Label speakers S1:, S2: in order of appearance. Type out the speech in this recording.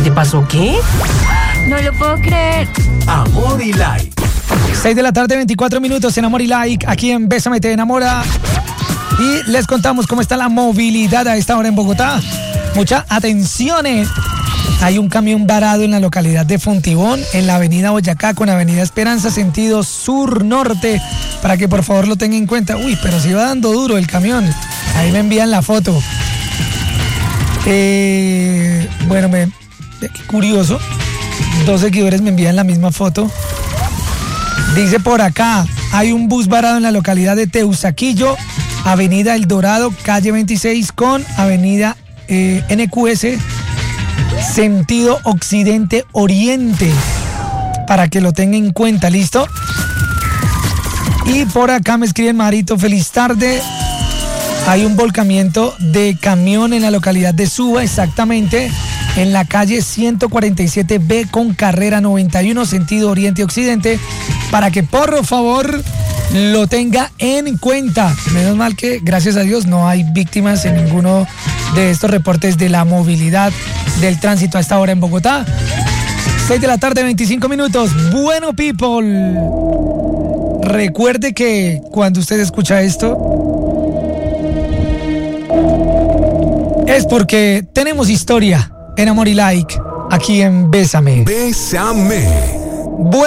S1: te pasó qué?
S2: No lo puedo creer.
S3: Amor y Like.
S4: 6 de la tarde, 24 minutos en Amor y Like, aquí en Bésame Te Enamora. Y les contamos cómo está la movilidad a esta hora en Bogotá. Mucha atención. Hay un camión varado en la localidad de Fontibón, en la avenida Boyacá con avenida Esperanza, sentido sur-norte, para que por favor lo tengan en cuenta. Uy, pero se iba dando duro el camión. Ahí me envían la foto. Bueno, qué curioso. 2 seguidores me envían la misma foto. Dice por acá, hay un bus varado en la localidad de Teusaquillo, avenida El Dorado, calle 26 con avenida NQS, sentido occidente-oriente, para que lo tengan en cuenta, ¿listo? Y por acá me escriben, Marito, feliz tarde. Hay un volcamiento de camión en la localidad de Suba, exactamente en la calle 147B con carrera 91, sentido oriente-occidente, para que por favor lo tenga en cuenta. Menos mal que, gracias a Dios, no hay víctimas en ninguno de estos reportes de la movilidad del tránsito a esta hora en Bogotá. 6 de la tarde, 25 minutos. Bueno, people, recuerde que cuando usted escucha esto es porque tenemos historia en Amor y Like, aquí en Bésame.
S3: Bésame.
S4: Bueno.